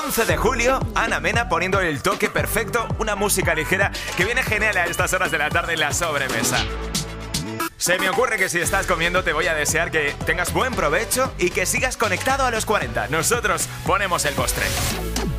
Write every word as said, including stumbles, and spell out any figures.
once de julio, Ana Mena poniendo el toque perfecto, una música ligera que viene genial a estas horas de la tarde en la sobremesa. Se me ocurre que si estás comiendo te voy a desear que tengas buen provecho y que sigas conectado a los cuarenta. Nosotros ponemos el postre.